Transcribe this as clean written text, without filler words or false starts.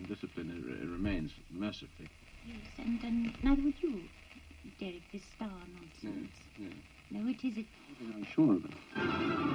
discipline it remains, mercifully. Yes, and neither would you, Derek, this star nonsense. Yeah. No, it isn't. I'm sure of it.